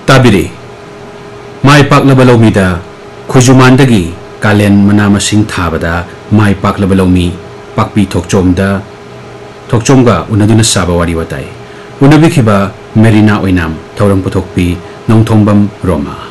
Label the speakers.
Speaker 1: ताबिरे माई पाकलबा लौमीदा खुजुमानदगी कालेन मना मसिंग थाबदा माई पाकलबा लौमी पाकपी थोकचोमगा उनदुना साबा वारी वताई उनबिखिबा मेरिना ओइनाम थौरम पुथोकपी नौथोंबम रोमा।